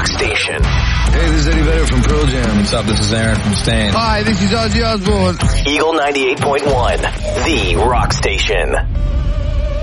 Station. Hey, this is Eddie Vedder from Pearl Jam. What's up? This is Aaron from Stain. Hi, this is Ozzy Osbourne. Eagle 98.1, the rock station.